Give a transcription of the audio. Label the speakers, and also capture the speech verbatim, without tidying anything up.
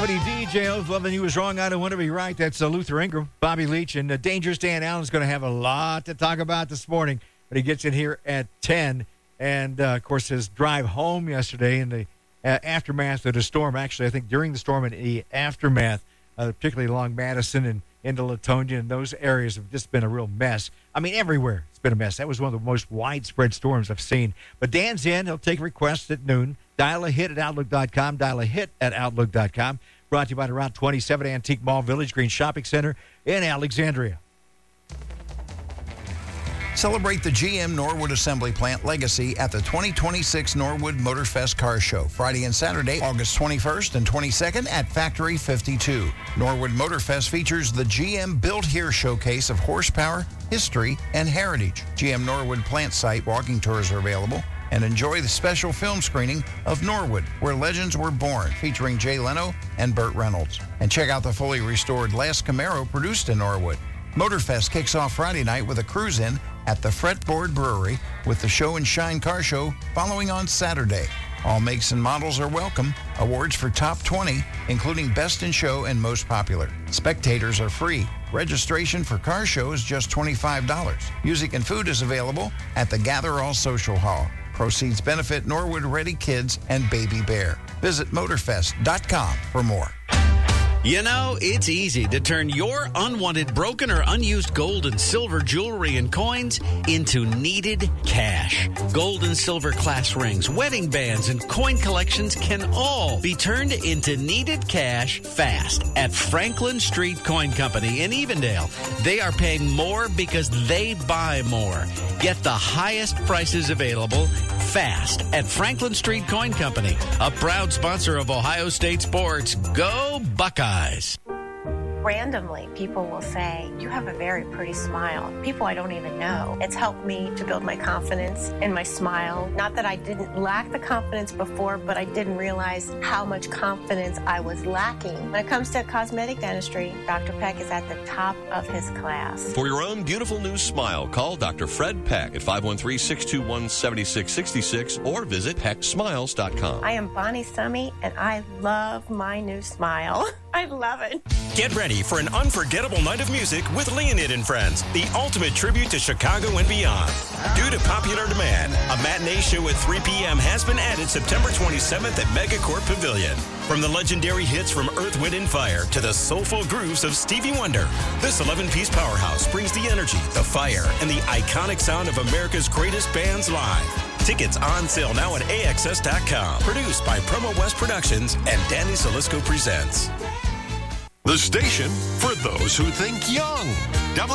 Speaker 1: W D J O's Loving You Is Wrong, I Don't Want to Be Right. That's uh, Luther Ingram, Bobby Leach, and uh, Dangerous Dan Allen's going to have a lot to talk about this morning. But he gets in here at ten. And, uh, of course, his drive home yesterday in the uh, aftermath of the storm. Actually, I think during the storm and the aftermath, uh, particularly along Madison and into Latonia, and those areas have just been a real mess. I mean, everywhere it's been a mess. That was one of the most widespread storms I've seen. But Dan's in. He'll take requests at noon. Dial a hit at Outlook dot com. Dial a hit at Outlook dot com. Brought to you by the Route twenty-seven Antique Mall Village Green Shopping Center in Alexandria.
Speaker 2: Celebrate the G M Norwood Assembly Plant legacy at the twenty twenty-six Norwood Motor Fest Car Show, Friday and Saturday, August twenty-first and twenty-second at Factory fifty-two. Norwood Motor Fest features the G M Built Here showcase of horsepower, history, and heritage. G M Norwood plant site walking tours are available. And enjoy the special film screening of Norwood, Where Legends Were Born, featuring Jay Leno and Burt Reynolds. And check out the fully restored last Camaro produced in Norwood. Motorfest kicks off Friday night with a cruise-in at the Fretboard Brewery, with the Show and Shine Car Show following on Saturday. All makes and models are welcome. Awards for top twenty, including Best in Show and Most Popular. Spectators are free. Registration for car show is just twenty-five dollars. Music and food is available at the Gather All Social Hall. Proceeds benefit Norwood Ready Kids and Baby Bear. Visit motorfest dot com for more.
Speaker 3: You know, it's easy to turn your unwanted, broken, or unused gold and silver jewelry and coins into needed cash. Gold and silver class rings, wedding bands, and coin collections can all be turned into needed cash fast at Franklin Street Coin Company in Evendale. They are paying more because they buy more. Get the highest prices available fast at Franklin Street Coin Company, a proud sponsor of Ohio State sports. Go Buckeyes!
Speaker 4: Randomly, people will say, you have a very pretty smile. People I don't even know. It's helped me to build my confidence in my smile. Not that I didn't lack the confidence before, but I didn't realize how much confidence I was lacking. When it comes to cosmetic dentistry, Doctor Peck is at the top of his class.
Speaker 5: For your own beautiful new smile, call Doctor Fred Peck at five one three, six two one, seven six six six or visit peck smiles dot com.
Speaker 4: I am Bonnie Summy, and I love my new smile. I love it.
Speaker 6: Get ready for an unforgettable night of music with Leonid and Friends, the ultimate tribute to Chicago and beyond. Due to popular demand, a matinee show at three p.m. has been added September twenty-seventh at Megacorp Pavilion. From the legendary hits from Earth, Wind, and Fire to the soulful grooves of Stevie Wonder, this eleven-piece powerhouse brings the energy, the fire, and the iconic sound of America's greatest bands live. Tickets on sale now at A X S dot com. Produced by Promo West Productions and Danny Salisco Presents.
Speaker 7: The station for those who think young.